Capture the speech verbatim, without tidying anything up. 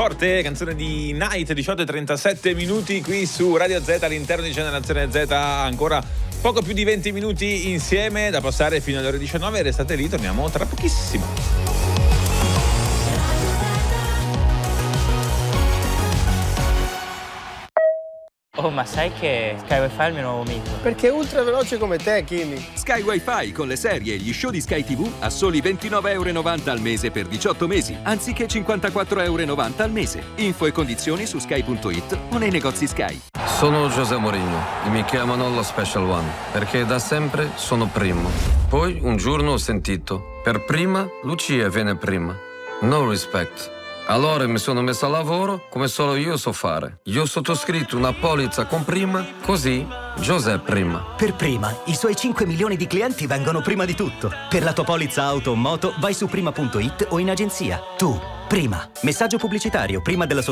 Forte, canzone di Night, diciotto e trentasette minuti qui su Radio Z all'interno di Generazione Z, ancora poco più di venti minuti insieme da passare fino alle ore diciannove, restate lì, torniamo tra pochissimo. Oh, ma sai che Sky Wi-Fi è il mio nuovo mito? Perché è ultra veloce come te, Kimi. Sky Wi-Fi con le serie e gli show di Sky tivù a soli ventinove euro e novanta al mese per diciotto mesi, anziché cinquantaquattro euro e novanta al mese. Info e condizioni su sky punto it o nei negozi Sky. Sono José Mourinho e mi chiamano lo Special One, perché da sempre sono primo. Poi un giorno ho sentito, per prima Lucia viene prima. No respect. Allora mi sono messo a lavoro come solo io so fare. Io ho sottoscritto una polizza con prima, così José prima. Per prima, i suoi cinque milioni di clienti vengono prima di tutto. Per la tua polizza auto o moto vai su prima punto it o in agenzia. Tu, prima. Messaggio pubblicitario prima della